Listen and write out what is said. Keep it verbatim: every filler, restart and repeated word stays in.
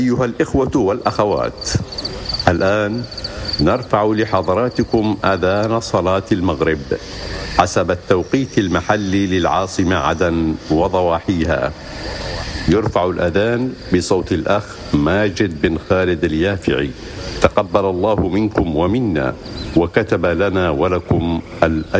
أيها الإخوة والأخوات، الآن نرفع لحضراتكم أذان صلاة المغرب حسب التوقيت المحلي للعاصمة عدن وضواحيها. يرفع الأذان بصوت الأخ ماجد بن خالد اليافعي، تقبل الله منكم ومنا وكتب لنا ولكم الأجر.